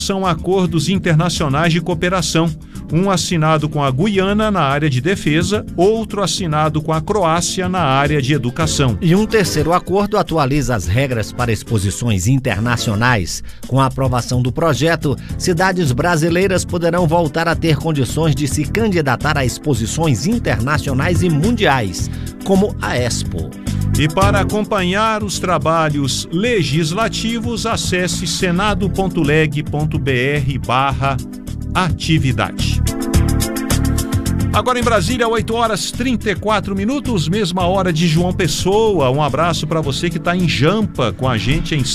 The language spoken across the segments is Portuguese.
são acordos internacionais de cooperação, um assinado com a Guiana na área de defesa, outro assinado com a Croácia na área de educação. E um terceiro acordo atualiza as regras para exposições internacionais. Com a aprovação do projeto, cidades brasileiras poderão voltar a ter condições de se candidatar a exposições internacionais e mundiais, como a Expo. E para acompanhar os trabalhos legislativos, acesse senado.leg.br/atividade. Agora em Brasília, 8h34, mesma hora de João Pessoa. Um abraço para você que está em Jampa com a gente em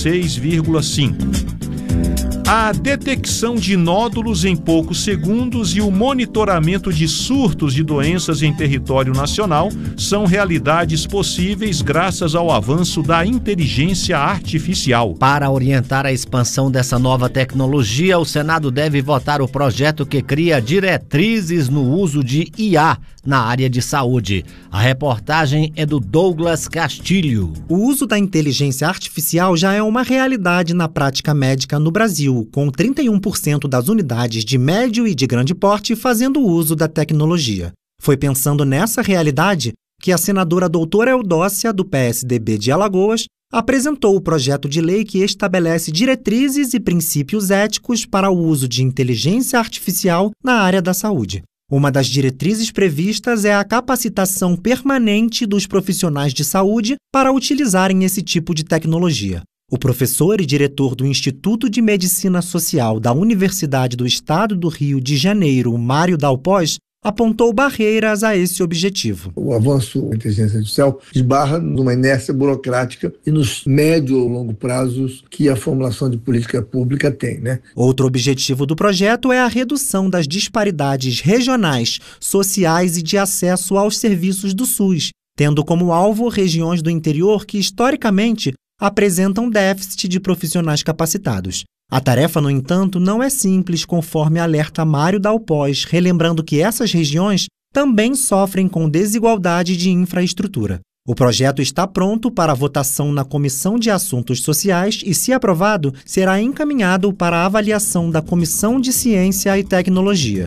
106,5. A detecção de nódulos em poucos segundos e o monitoramento de surtos de doenças em território nacional são realidades possíveis graças ao avanço da inteligência artificial. Para orientar a expansão dessa nova tecnologia, o Senado deve votar o projeto que cria diretrizes no uso de IA na área de saúde. A reportagem é do Douglas Castilho. O uso da inteligência artificial já é uma realidade na prática médica no Brasil, com 31% das unidades de médio e de grande porte fazendo uso da tecnologia. Foi pensando nessa realidade que a senadora doutora Eudócia, do PSDB de Alagoas, apresentou o projeto de lei que estabelece diretrizes e princípios éticos para o uso de inteligência artificial na área da saúde. Uma das diretrizes previstas é a capacitação permanente dos profissionais de saúde para utilizarem esse tipo de tecnologia. O professor e diretor do Instituto de Medicina Social da Universidade do Estado do Rio de Janeiro, Mário Dalpós, apontou barreiras a esse objetivo. O avanço da inteligência artificial esbarra numa inércia burocrática e nos médio ou longo prazos que a formulação de política pública tem, né? Outro objetivo do projeto é a redução das disparidades regionais, sociais e de acesso aos serviços do SUS, tendo como alvo regiões do interior que, historicamente, apresentam déficit de profissionais capacitados. A tarefa, no entanto, não é simples, conforme alerta Mário Dalpós, relembrando que essas regiões também sofrem com desigualdade de infraestrutura. O projeto está pronto para votação na Comissão de Assuntos Sociais e, se aprovado, será encaminhado para a avaliação da Comissão de Ciência e Tecnologia.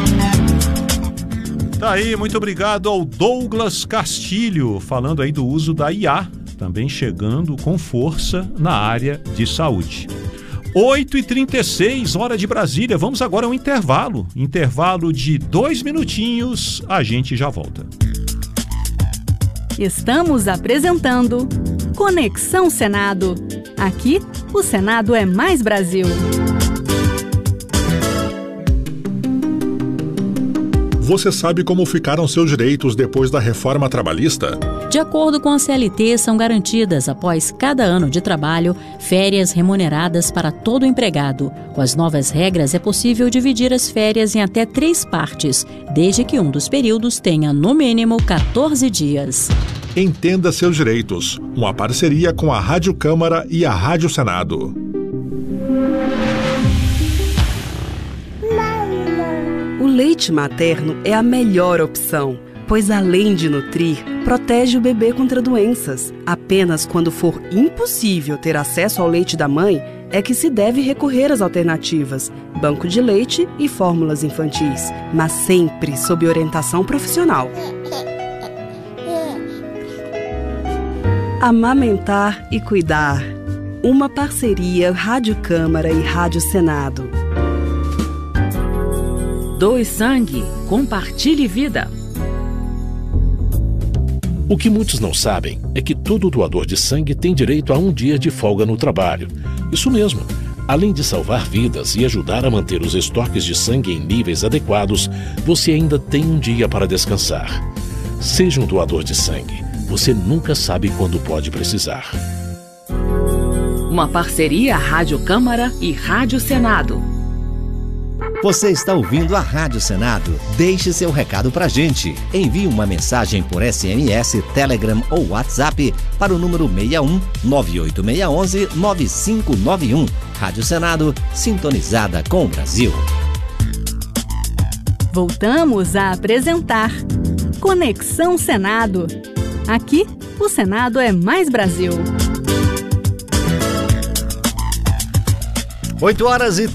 Tá aí, muito obrigado ao Douglas Castilho, falando aí do uso da IA, também chegando com força na área de saúde. 8h36, hora de Brasília. Vamos agora ao intervalo. Intervalo de 2 minutinhos, a gente já volta. Estamos apresentando Conexão Senado. Aqui, o Senado é mais Brasil. Você sabe como ficaram seus direitos depois da reforma trabalhista? De acordo com a CLT, são garantidas, após cada ano de trabalho, férias remuneradas para todo empregado. Com as novas regras, é possível dividir as férias em até 3 partes, desde que um dos períodos tenha, no mínimo, 14 dias. Entenda seus direitos. Uma parceria com a Rádio Câmara e a Rádio Senado. O leite materno é a melhor opção, pois além de nutrir, protege o bebê contra doenças. Apenas quando for impossível ter acesso ao leite da mãe, é que se deve recorrer às alternativas, banco de leite e fórmulas infantis, mas sempre sob orientação profissional. Amamentar e cuidar. Uma parceria Rádio Câmara e Rádio Senado. Doe sangue, compartilhe vida. O que muitos não sabem é que todo doador de sangue tem direito a um dia de folga no trabalho. Isso mesmo. Além de salvar vidas e ajudar a manter os estoques de sangue em níveis adequados, você ainda tem um dia para descansar. Seja um doador de sangue. Você nunca sabe quando pode precisar. Uma parceria Rádio Câmara e Rádio Senado. Você está ouvindo a Rádio Senado? Deixe seu recado pra gente. Envie uma mensagem por SMS, Telegram ou WhatsApp para o número 61 98611 9591. Rádio Senado, sintonizada com o Brasil. Voltamos a apresentar Conexão Senado. Aqui, o Senado é mais Brasil. 8 horas e